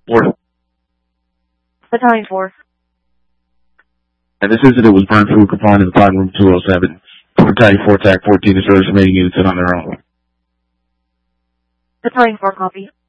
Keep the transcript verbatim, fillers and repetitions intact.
four. Battalion four. And this incident was burned through confined in the five room two oh seven. Battalion four, T A C fourteen, and service remaining units in on their own. Battalion four, copy.